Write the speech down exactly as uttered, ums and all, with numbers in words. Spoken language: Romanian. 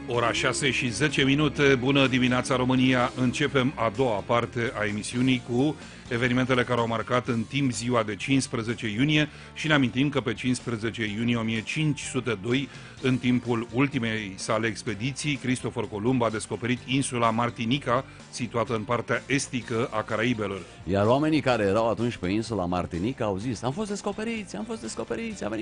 Ora șase și zece minute, bună dimineața România! Începem a doua parte a emisiunii cu evenimentele care au marcat în timp ziua de cincisprezece iunie și ne amintim că pe cincisprezece iunie o mie cinci sute doi, în timpul ultimei sale expediții, Cristofor Columb a descoperit insula Martinica, situată în partea estică a Caraibelor. Iar oamenii care erau atunci pe insula Martinica au zis: am fost descoperiți, am fost descoperiți, a venit